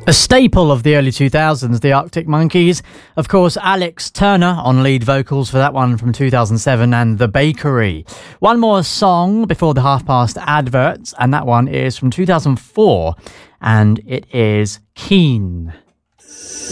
A staple of the early 2000s, the Arctic Monkeys. Of course, Alex Turner on lead vocals for that one from 2007, and The Bakery. One more song before the half-past adverts, and that one is from 2004, and it is Keen.